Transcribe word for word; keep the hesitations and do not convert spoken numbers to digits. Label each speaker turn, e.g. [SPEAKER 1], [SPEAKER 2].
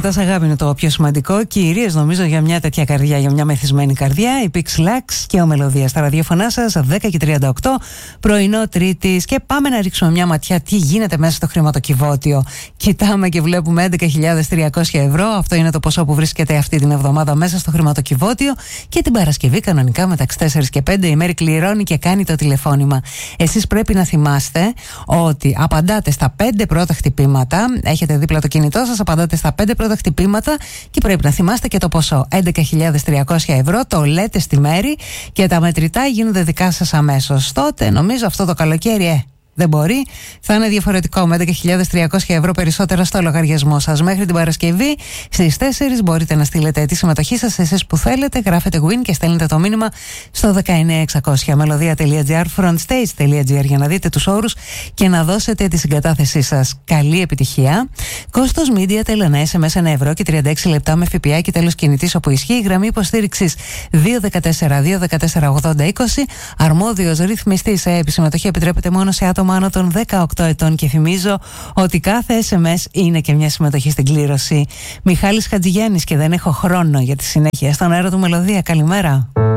[SPEAKER 1] ζητάς αγάπη είναι το πιο σημαντικό. Κυρίως νομίζω για μια τέτοια καρδιά, για μια μεθυσμένη καρδιά. Η Pix Lux και ο Μελωδία στα ραδιοφωνά σας, δέκα και τριάντα οκτώ, πρωινό Τρίτης. Και πάμε να ρίξουμε μια ματιά τι γίνεται μέσα στο χρηματοκιβώτιο. Κοιτάμε και βλέπουμε έντεκα χιλιάδες τριακόσια ευρώ. Αυτό είναι το ποσό που βρίσκεται αυτή την εβδομάδα μέσα στο χρηματοκιβώτιο. Και την Παρασκευή, κανονικά μεταξύ τέσσερις και πέντε, η Μέρη κληρώνει και κάνει το τηλεφώνημα. Εσείς πρέπει να θυμάστε ότι απαντάτε στα πέντε πρώτα χτυπήματα. Έχετε δίπλα το κινητό σας, απαντάτε στα πέντε πρώτα χτυπήματα και πρέπει να θυμάστε και το ποσό. έντεκα χιλιάδες τριακόσια ευρώ, το λέτε στη Μέρη και τα μετρητά γίνονται δικά σας αμέσως. Τότε νομίζω αυτό το καλοκαίρι, ε, δεν μπορεί. Θα είναι διαφορετικό με έντεκα χιλιάδες τριακόσια ευρώ περισσότερα στο λογαριασμό σας. Μέχρι την Παρασκευή στις τέσσερις μπορείτε να στείλετε τη συμμετοχή σας εσείς που θέλετε. Γράφετε win και στέλνετε το μήνυμα στο δεκαεννιά εξακόσια melodia τελεία gr, frontstage τελεία gr για να δείτε τους όρους και να δώσετε τη συγκατάθεσή σας. Καλή επιτυχία. Κόστος media, τελωνά, ες εμ ες ένα ευρώ και τριάντα έξι λεπτά με ΦΠΑ και τέλος κινητής όπου ισχύει. Γραμμή υποστήριξης δύο ένα τέσσερα δύο ένα τέσσερα ογδόντα είκοσι. Αρμόδιος ρυθμιστής σε επισυμμετοχή επιτρέπεται μόνο σε άτομα άνω των δεκαοκτώ ετών και θυμίζω ότι κάθε ες εμ ες είναι και μια συμμετοχή στην κλήρωση. Μιχάλης Χατζηγιάννης και δεν έχω χρόνο για τη συνέχεια στον αέρα του Μελωδία. Καλημέρα.